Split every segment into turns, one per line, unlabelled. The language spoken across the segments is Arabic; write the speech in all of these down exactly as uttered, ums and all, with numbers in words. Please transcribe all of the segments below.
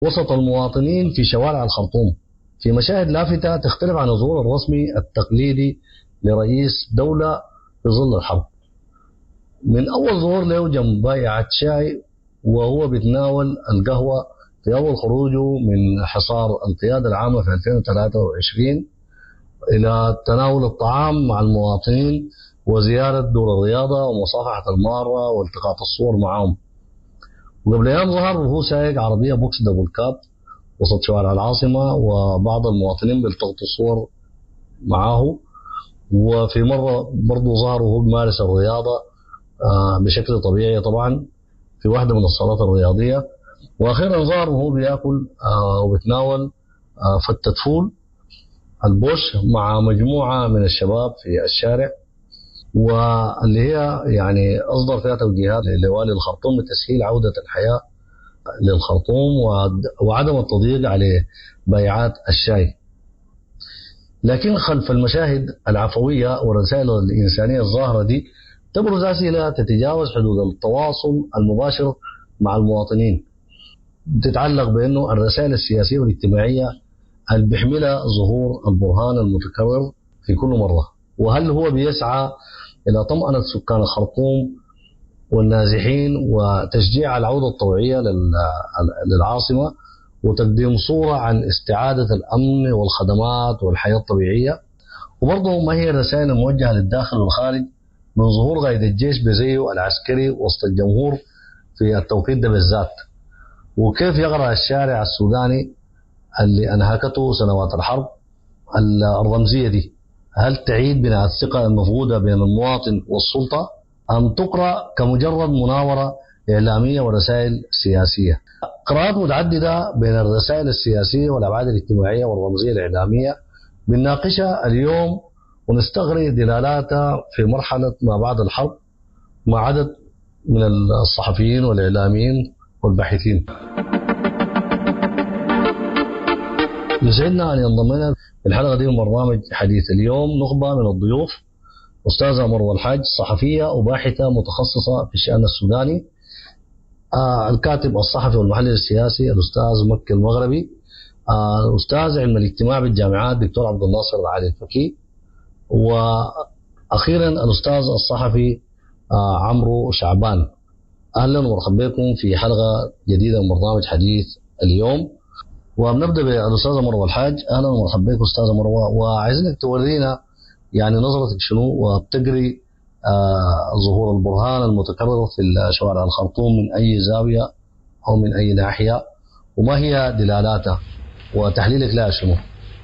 وسط المواطنين في شوارع الخرطوم في مشاهد لافتة تختلف عن الظهور الرسمي التقليدي لرئيس دولة في ظل الحرب. من أول ظهور له جنب بائعة شاي وهو بيتناول القهوة في أول خروجه من حصار القيادة العامة في ألفين وثلاثة وعشرين إلى تناول الطعام مع المواطنين وزيارة دور الرياضة ومصافحة المارة والتقاط الصور معهم. وقبل أيام ظهر وهو سايق عربية بوكس دبل كاب وسط شوارع العاصمة وبعض المواطنين بيلتقطوا الصور معه. وفي مرة برضو ظهر وهو بيمارس الرياضة بشكل طبيعي طبعا في واحدة من الصالات الرياضية. وأخيرا ظهر وهو بيأكل وبتناول فتة فول البوش مع مجموعة من الشباب في الشارع، واللي هي يعني أصدر فيها توجيهات لوالي الخرطوم بتسهيل عودة الحياة للخرطوم وعدم التضييق على بيعات الشاي. لكن خلف المشاهد العفوية والرسائل الإنسانية الظاهرة دي تبرز أسئلة تتجاوز حدود التواصل المباشر مع المواطنين، بتتعلق بأنه الرسائل السياسية والاجتماعية اللي بيحملها ظهور البرهان المتكرر في كل مرة، وهل هو بيسعى إلى طمأنة سكان الخرطوم والنازحين وتشجيع العودة الطوعية للعاصمة وتقديم صورة عن استعادة الأمن والخدمات والحياة الطبيعية. وبرضه ما هي الرسائل الموجهة للداخل والخارج من ظهور قائد الجيش بزيه العسكري وسط الجمهور في التوقيت ده بالذات، وكيف يقرأ الشارع السوداني اللي أنهكته سنوات الحرب الرمزية دي؟ هل تعيد بناء الثقة المفقودة بين المواطن والسلطة أم تقرأ كمجرد مناورة إعلامية ورسائل سياسية؟ قراءات متعددة بين الرسائل السياسية والأبعاد الاجتماعية والرمزية الإعلامية بنناقشها اليوم ونستغرق دلالاتها في مرحلة ما بعد الحرب مع عدد من الصحفيين والإعلاميين والباحثين. يسعدنا أن ينضم لنا في الحلقة دي من برنامج حديث اليوم نخبة من الضيوف، أستاذة مروة الحاج، صحفية وباحثة متخصصة في الشأن السوداني، آه الكاتب الصحفي والمحلل السياسي الأستاذ مكي المغربي، آه أستاذ علم الاجتماع بالجامعات دكتور عبد الناصر العلي الفكي، وأخيرا الأستاذ الصحفي آه عمرو شعبان. أهلا ومرحبا بكم في حلقة جديدة من برنامج حديث اليوم. وبنبدأ بالأستاذة مروة الحاج. أهلا ومرحبا بك أستاذة مروة، وعايزينك تورينا يعني نظرتك شنو وبتقري آه ظهور البرهان المتكرر في شوارع الخرطوم من أي زاوية أو من أي ناحية، وما هي دلالاته وتحليلك لها شنو؟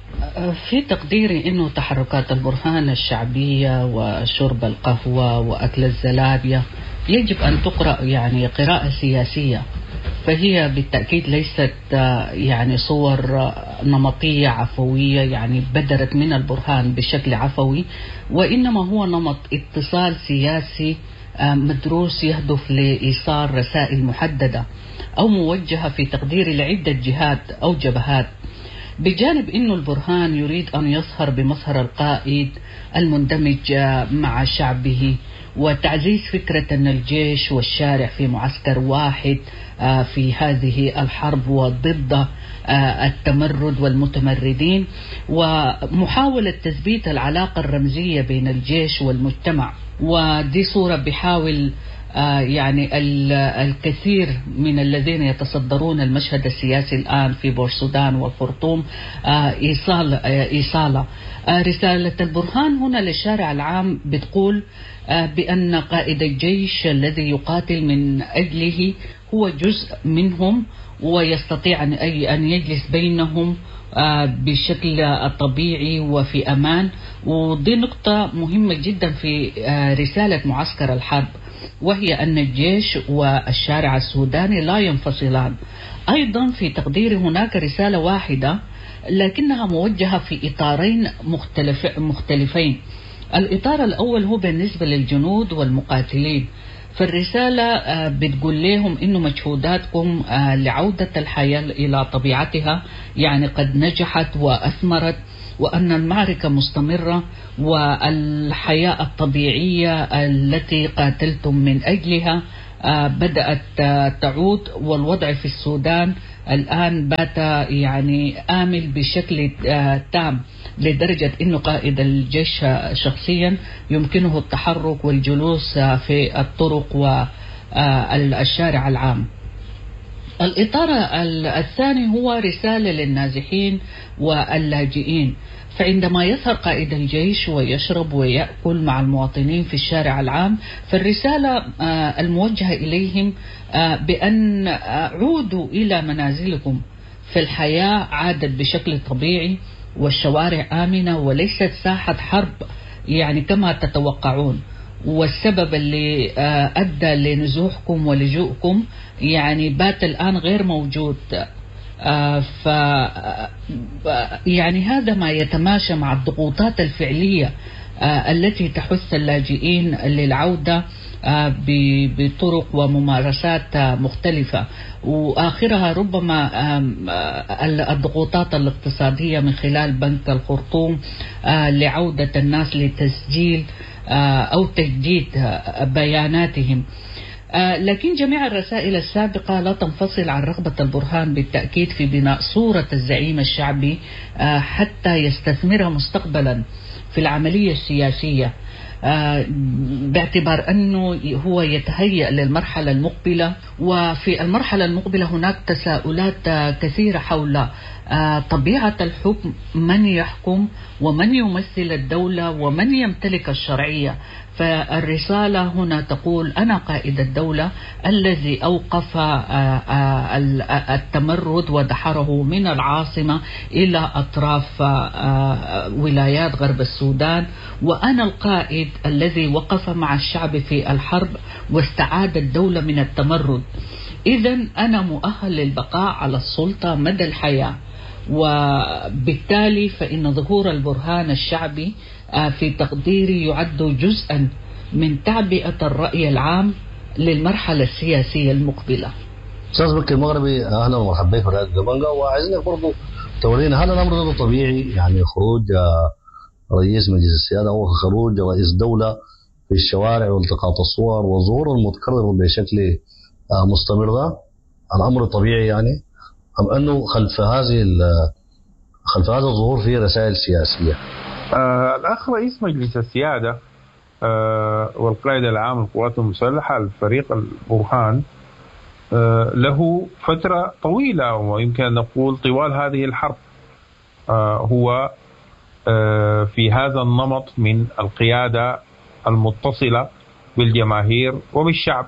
في تقديري أنه تحركات البرهان الشعبية وشرب القهوة وأكل الزلابية يجب أن تقرأ يعني قراءة سياسية، فهي بالتأكيد ليست يعني صور نمطية عفوية يعني بدرت من البرهان بشكل عفوي، وإنما هو نمط اتصال سياسي مدروس يهدف لإيصال رسائل محددة أو موجهة في تقدير لعدة جهات أو جبهات، بجانب أنه البرهان يريد أن يظهر بمظهر القائد المندمج مع شعبه وتعزيز فكرة أن الجيش والشارع في معسكر واحد في هذه الحرب وضد التمرد والمتمردين، ومحاولة تثبيت العلاقة الرمزية بين الجيش والمجتمع. ودي صورة بيحاول يعني الكثير من الذين يتصدرون المشهد السياسي الآن في بورسودان والخرطوم إيصال إيصالة رسالة البرهان هنا للشارع العام، بتقول بأن قائد الجيش الذي يقاتل من أجله هو جزء منهم ويستطيع أن يجلس بينهم بشكل طبيعي وفي أمان. ودي نقطة مهمة جدا في رسالة معسكر الحرب، وهي أن الجيش والشارع السوداني لا ينفصلان. أيضا في تقديري هناك رسالة واحدة لكنها موجهة في إطارين مختلف مختلفين. الإطار الأول هو بالنسبة للجنود والمقاتلين، فالرسالة بتقول لهم إنه مجهوداتكم لعودة الحياة إلى طبيعتها يعني قد نجحت وأثمرت، وأن المعركة مستمرة والحياة الطبيعية التي قاتلتم من أجلها بدأت تعود، والوضع في السودان الآن بات يعني آمل بشكل تام، لدرجة أنه قائد الجيش شخصيا يمكنه التحرك والجلوس في الطرق والشارع العام. الإطار الثاني هو رسالة للنازحين واللاجئين، فعندما يسهر قائد الجيش ويشرب ويأكل مع المواطنين في الشارع العام، فالرسالة الموجهة إليهم بأن عودوا إلى منازلكم، فالحياة عادت بشكل طبيعي والشوارع آمنة وليست ساحة حرب يعني كما تتوقعون، والسبب اللي أدى لنزوحكم ولجوءكم يعني بات الآن غير موجود. ف يعني هذا ما يتماشى مع الضغوطات الفعلية التي تحث اللاجئين للعودة بطرق وممارسات مختلفة، وآخرها ربما الضغوطات الاقتصادية من خلال بنك الخرطوم لعودة الناس لتسجيل أو تجديد بياناتهم. لكن جميع الرسائل السابقة لا تنفصل عن رغبة البرهان بالتأكيد في بناء صورة الزعيم الشعبي حتى يستثمرها مستقبلا في العملية السياسية، باعتبار أنه هو يتهيأ للمرحلة المقبلة. وفي المرحلة المقبلة هناك تساؤلات كثيرة حول طبيعة الحكم، من يحكم ومن يمثل الدولة ومن يمتلك الشرعية. فالرسالة هنا تقول أنا قائد الدولة الذي أوقف التمرد ودحره من العاصمة إلى أطراف ولايات غرب السودان، وأنا القائد الذي وقف مع الشعب في الحرب واستعاد الدولة من التمرد. إذن أنا مؤهل للبقاء على السلطة مدى الحياة، وبالتالي فإن ظهور البرهان الشعبي في تقديري يعد جزءا من تعبئة الرأي العام للمرحلة السياسية المقبلة.
أستاذ بكر المغربي، أهلا ومرحبا بك في راديو دمنقة، وعايزينك برضو تورينا هل الأمر ده طبيعي، يعني خروج رئيس مجلس السيادة أو خروج رئيس دولة في الشوارع والتقاط الصور وظهور المتكرر بشكل مستمر، ده الأمر طبيعي يعني، أم أنه خلف هذه خلف هذا الظهور فيه رسائل سياسية؟
آه الأخ رئيس مجلس السيادة آه والقائد العام للقوات المسلحة الفريق البرهان آه له فترة طويلة ويمكن أن نقول طوال هذه الحرب آه هو آه في هذا النمط من القيادة المتصلة بالجماهير وبالشعب.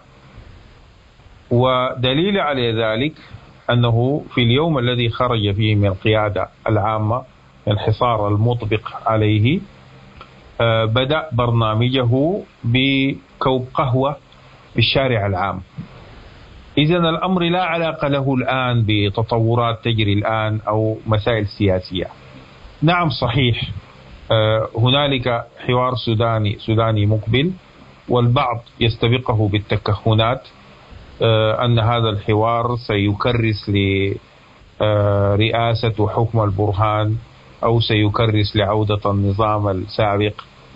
ودليل على ذلك أنه في اليوم الذي خرج فيه من القيادة العامة الحصار المطبق عليه بدأ برنامجه بكوب قهوة في الشارع العام. إذن الأمر لا علاقة له الآن بتطورات تجري الآن أو مسائل سياسية. نعم صحيح هنالك حوار سوداني سوداني مقبل، والبعض يستبقه بالتكهنات أن هذا الحوار سيكرس لرئاسة وحكم البرهان أو سيكرس لعودة النظام السابق.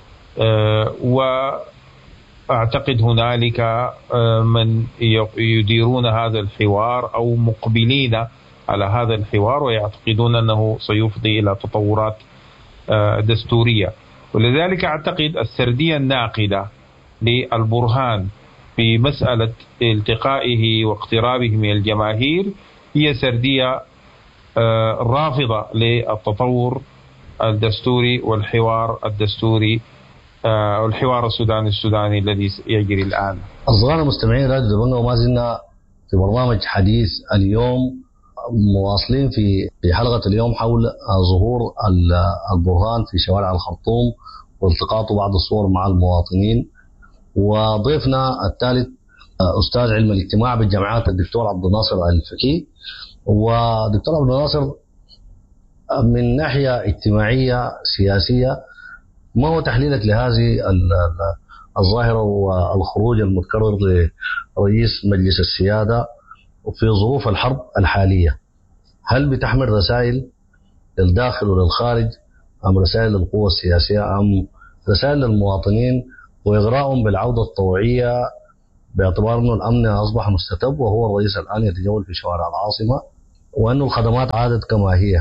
وأعتقد هنالك من يديرون هذا الحوار أو مقبلين على هذا الحوار ويعتقدون أنه سيفضي إلى تطورات دستورية. ولذلك أعتقد السردية الناقدة للبرهان في مسألة التقائه واقترابه من الجماهير هي سردية رافضة للتطور الدستوري والحوار الدستوري والحوار السوداني السوداني الذي يجري الآن.
أصدقائنا المستمعين راديو دمنقة، وما زلنا في برنامج حديث اليوم، مواصلين في في حلقة اليوم حول ظهور البرهان في شوارع الخرطوم والتقاطه بعض الصور مع المواطنين. وضيفنا الثالث أستاذ علم الاجتماع بالجامعات الدكتور عبد الناصر الفقي. ودكتور عبد الناصر، من ناحية اجتماعية سياسية، ما هو تحليلك لهذه الظاهرة والخروج المتكرر لرئيس مجلس السيادة في ظروف الحرب الحالية؟ هل بتحمل رسائل للداخل وللخارج، أم رسائل للقوى السياسية، أم رسائل للمواطنين وإغراءهم بالعودة الطوعية، باعتبار أن الأمن أصبح مستتب وهو الرئيس الآن يتجول في شوارع العاصمة وأنه الخدمات عادت كما هي.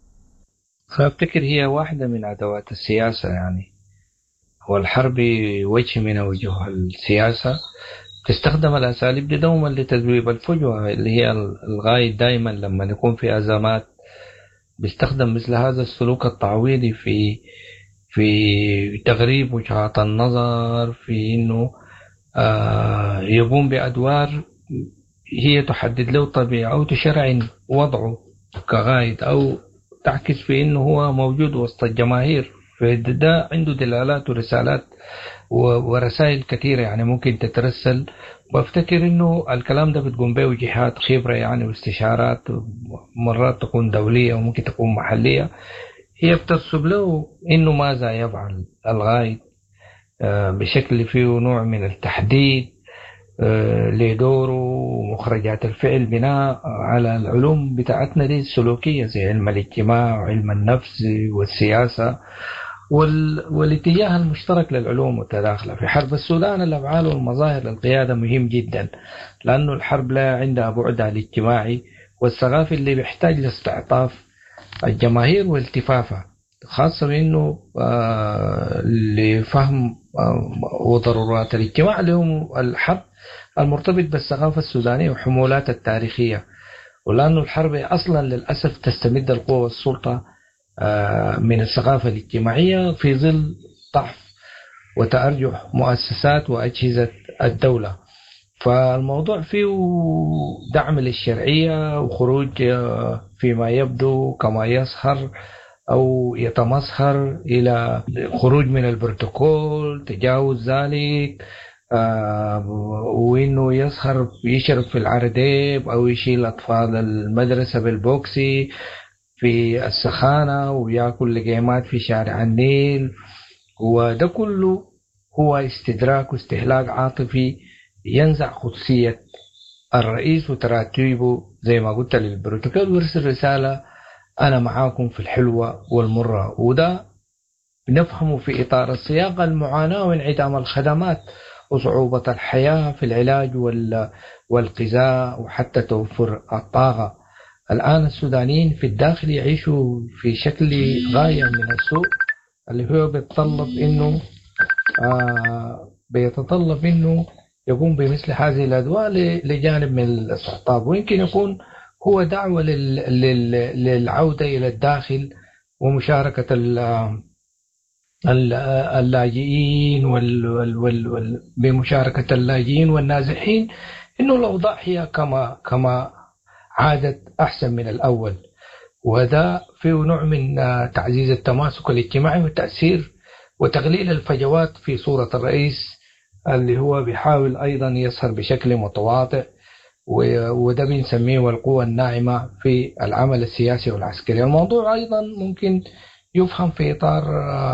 فأفتكر هي واحدة من أدوات السياسة يعني، والحرب وجه من وجوه السياسة تستخدم الأساليب دي دوما لتذويب الفجوة، اللي هي الغاية دائما لما يكون في أزمات بيستخدم مثل هذا السلوك التعويضي في في تغريب وجهات النظر، في إنه آه يقوم بأدوار هي تحدد له طبيعة أو تشرع وضعه كغاية، أو تعكس في إنه هو موجود وسط الجماهير. فده عنده دلالات ورسالات ورسائل كثيرة يعني ممكن تترسل. وافتكر إنه الكلام ده بتقوم به جهات خبرة يعني واستشارات، مرات تكون دولية وممكن تكون محلية، هي بترسب له إنه ماذا يفعل الغاية بشكل فيه نوع من التحديد لدوره ومخرجات الفعل بناء على العلوم بتاعتنا دي السلوكية زي علم الاجتماع وعلم النفس والسياسة والاتجاه المشترك للعلوم والتداخل. في حرب السودان الأفعال والمظاهر للقيادة مهم جدا، لأنه الحرب لا عندها بعدها الاجتماعي والثقافي اللي بيحتاج لاستعطاف الجماهير والتفافها، خاصة بأنه آه لفهم آه وضرورات الاجتماع لهم الحرب المرتبط بالثقافة السودانية وحمولات التاريخية، ولأنه الحرب أصلا للأسف تستمد القوة والسلطة آه من الثقافة الاجتماعية في ظل ضعف وتأرجح مؤسسات وأجهزة الدولة. فالموضوع فيه دعم للشرعية وخروج فيما يبدو كما يظهر أو يتمظهر إلى خروج من البروتوكول، تجاوز ذلك، آه وإنه يظهر يشرب في العرديب أو يشيل أطفال المدرسة بالبوكسي في السخانة ويأكل لقيمات في شارع النيل، وده كله هو استدراك واستهلاك عاطفي ينزع قدسية الرئيس وتراتيبه زي ما قلت للبروتوكول، ويرسل رسالة أنا معاكم في الحلوة والمرة. وده نفهمه في إطار السياق المعاناة وانعدام الخدمات وصعوبة الحياة في العلاج والغذاء وحتى توفر الطاقة. الآن السودانيين في الداخل يعيشوا في شكل غاية من السوء اللي هو بيتطلب إنه آه بيتطلب إنه يقوم بمثل هذه الأدوار لجانب من الاستقطاب، ويمكن يكون هو دعوة للعودة إلى الداخل ومشاركة اللاجئين وال وال وال بمشاركة اللاجئين والنازحين، إنه الأوضاع هي كما كما عادت أحسن من الأول. وهذا فيه نوع من تعزيز التماسك الاجتماعي والتأثير وتقليل الفجوات في صورة الرئيس اللي هو بيحاول أيضا يظهر بشكل متواطئ، وده بنسميه القوة الناعمة في العمل السياسي والعسكري. الموضوع أيضا ممكن يفهم في إطار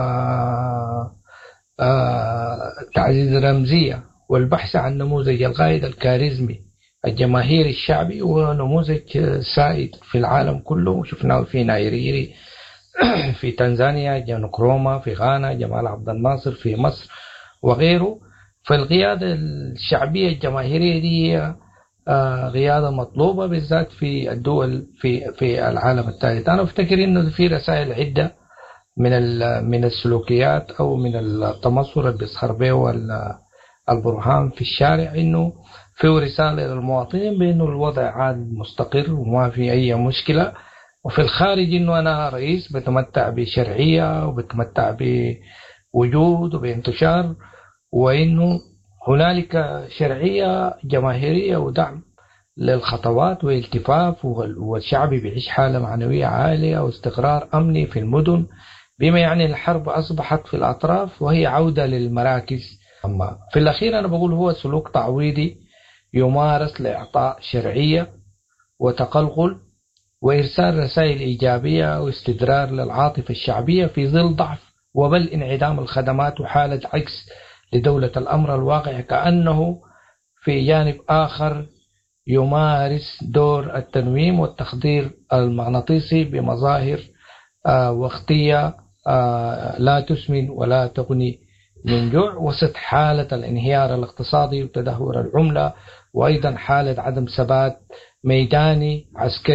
تعزيز الرمزية والبحث عن نموذج القائد الكاريزمي الجماهيري الشعبي، ونموذج سائد في العالم كله. شفناه في نايروبي في تنزانيا، نكروما في غانا، جمال عبد الناصر في مصر وغيره. فالقيادة الشعبية الجماهيرية دي قيادة مطلوبة بالذات في الدول في في العالم الثالث. أنا أفتكر إنه في رسائل عدة من من السلوكيات أو من التمصر اللي بيظهر به البرهان في الشارع، إنه في رسالة للمواطنين بأنه الوضع عاد مستقر وما في أي مشكلة، وفي الخارج إنه أنا رئيس بتمتع بشرعية وبتمتع بوجود وبانتشار، وإنه هنالك شرعية جماهيرية ودعم للخطوات والالتفاف، والشعب بيعيش حالة معنوية عالية واستقرار أمني في المدن، بما يعني الحرب أصبحت في الأطراف وهي عودة للمراكز. أما في الأخير أنا بقول هو سلوك تعويضي يمارس لإعطاء شرعية وتقلقل وإرسال رسائل إيجابية واستدرار للعاطفة الشعبية في ظل ضعف وبل انعدام الخدمات وحالة عكس لدولة الأمر الواقع، كأنه في جانب آخر يمارس دور التنويم والتخدير المغناطيسي بمظاهر آه وقتية آه لا تسمن ولا تغني من جوع، وسط حالة الانهيار الاقتصادي وتدهور العملة، وأيضا حالة عدم ثبات ميداني عسكري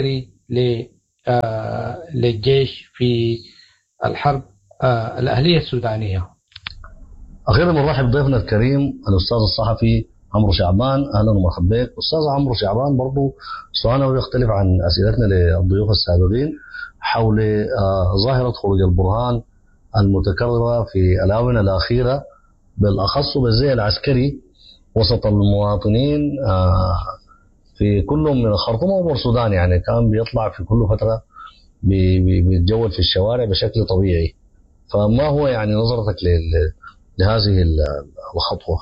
للجيش في الحرب الأهلية السودانية.
أخيرا بنرحب بضيفنا الكريم الأستاذ الصحفي عمرو شعبان. أهلا ومرحبا بك أستاذ عمرو شعبان. برضو سؤالنا بيختلف عن أسئلتنا للضيوف السابقين حول ظاهرة خروج البرهان المتكررة في الآونة الأخيرة بالأخص بالزي العسكري وسط المواطنين في كلهم من الخرطوم وبورسودان. يعني كان بيطلع في كل فترة بيتجول في الشوارع بشكل طبيعي. فما هو يعني نظرتك لهذه الخطوة؟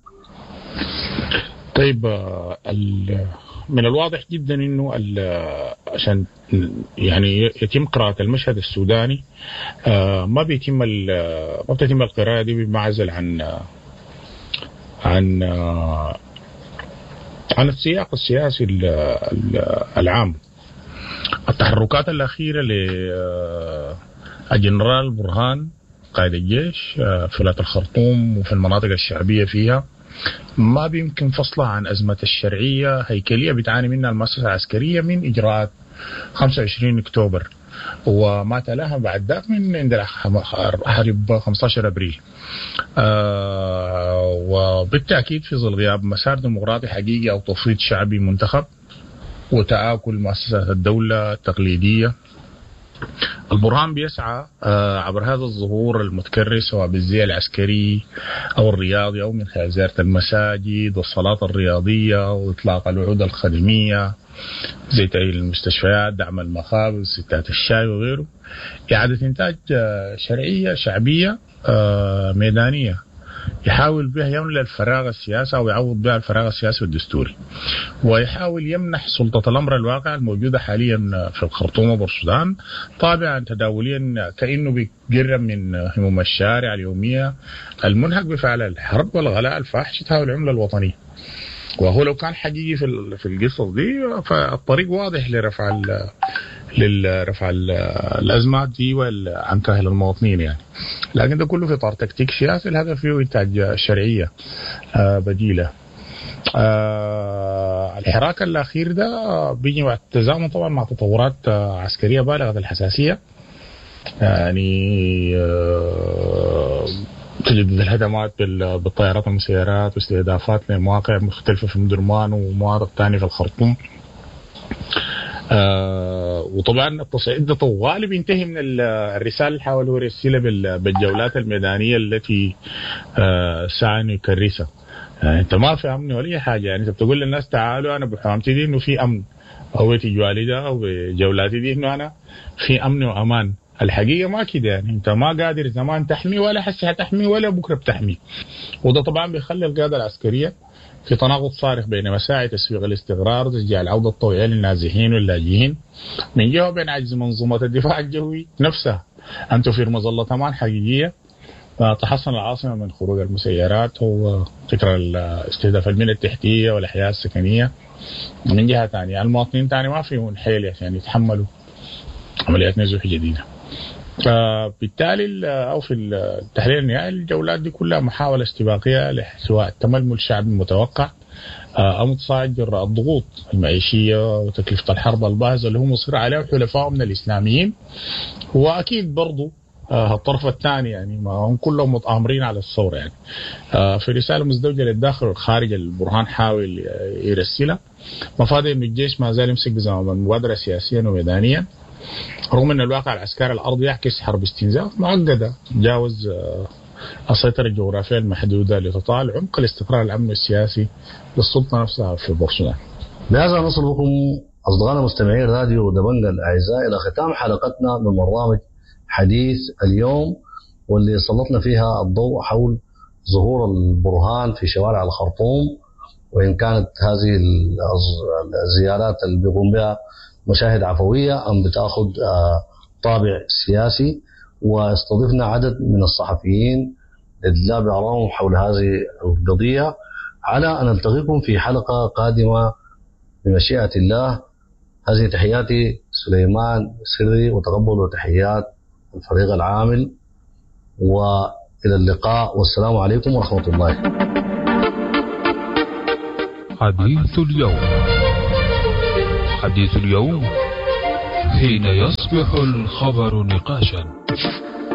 طيب، من الواضح جدا انه عشان يعني يتم قراءة المشهد السوداني ما بيتم ما بتتم القراءة دي بمعزل عن عن عن السياق السياسي العام. التحركات الأخيرة للجنرال برهان قائد الجيش في ولاية الخرطوم وفي المناطق الشعبية فيها ما بيمكن فصلها عن أزمة الشرعية هيكلية بتعاني منها المؤسسة العسكرية من إجراءات خمسة وعشرين أكتوبر وما تلاها بعد ذاك من عند حرب خمسة عشر أبريل. آه وبالتأكيد في ظل غياب مسار ديمقراطي حقيقي أو تفويض شعبي منتخب وتآكل مؤسسات الدولة التقليدية، البرهان بيسعى عبر هذا الظهور المتكرر سواء بالزي العسكري أو الرياضي أو من خلال زيارة المساجد والصلاة الرياضية وإطلاق الوعود الخدمية زي تأهيل المستشفيات، دعم المخابز، ستات الشاي وغيره، إعادة إنتاج شرعية شعبية ميدانية يحاول بها يملأ الفراغ السياسي أو يعوض بها الفراغ السياسي والدستوري، ويحاول يمنح سلطة الأمر الواقع الموجودة حاليا في الخرطوم وبورسودان طابعا تداوليا كأنه بيقرب من هموم الشارع اليومية المنهك بفعل الحرب والغلاء الفاحش تهاوي العملة الوطنية. وهو لو كان حقيقي في في القصص دي فالطريق واضح لرفع لرفع الأزمات دي عن كاهل المواطنين يعني، لكن ده كله في إطار تكتيك سياسي الهدف فيه إنتاج شرعية بديلة. الحراك الأخير ده بيجي مع التزامن طبعا مع تطورات عسكرية بالغة الحساسية، يعني تجدد الهدمات بالطائرات والمسيرات واستهدافات لمواقع مختلفة في مدرمان ومواقع ثانية في الخرطوم. آه وطبعا التصعيد ده طوال بينتهي من الرسالة اللي حاولوا يرسلها بالجولات الميدانية التي آه سعى انه يكرسها. يعني انت ما في امن ولا حاجة، يعني انت بتقول للناس تعالوا انا بحامتي دي انه في امن او تجوالي ده او بجولاتي دي انه انا في امن وامان. الحقيقة ما كده، يعني انت ما قادر زمان تحمي ولا حسي هتحمي ولا بكرة بتحمي. وده طبعا بيخلي القيادة العسكرية في تناقض صارخ بين مساعي تسويق الاستقرار وتشجيع العودة الطويلة للنازحين واللاجئين من جهة، وبين عجز منظومة الدفاع الجوي نفسها أن توفر مظلة أمان حقيقية تحصن العاصمة من خروج المسيرات وفكرة استهداف البنية التحتية والأحياء السكنية. من جهة ثانية المواطنين ثاني ما فيهم حيل عشان يتحملوا عمليات نزوح جديدة. فبالتالي أو في التحليل النهائي الجولات دي كلها محاولة استباقية سواء تململ الشعب المتوقع أو متصاعد جراء الضغوط المعيشية وتكلفة الحرب الباهظة اللي هو مصر عليه حلفاء من الإسلاميين. وأكيد برضو الطرف الثاني يعني ما هم كلهم متآمرين على الثورة. يعني في رسالة مزدوجة للداخل والخارج البرهان حاول يرسلها مفادة إنه الجيش ما زال يمسك بزمام المبادرة سياسيا وميدانيا، رغم أن الواقع العسكري الأرضي يعكس حرب استنزاف معقدة تجاوز السيطرة الجغرافية المحدودة لتطال عمق الاستقرار الأمني السياسي للسلطة نفسها في بورسودان.
بهذا نصل بكم أصدقائنا مستمعين راديو دبنجة الأعزاء إلى ختام حلقتنا من برنامج حديث اليوم، واللي سلطنا فيها الضوء حول ظهور البرهان في شوارع الخرطوم، وإن كانت هذه الزيارات اللي بيقوم بها مشاهد عفوية أم بتأخذ طابع سياسي. واستضفنا عدد من الصحفيين لإدلاء بآرائهم حول هذه القضية، على أن نلتقيكم في حلقة قادمة بمشيئة الله. هذه تحياتي سليمان سري، وتقبلوا تحيات الفريق العامل، وإلى اللقاء والسلام عليكم ورحمة الله.
حديث اليوم. حديث اليوم حين يصبح الخبر نقاشا.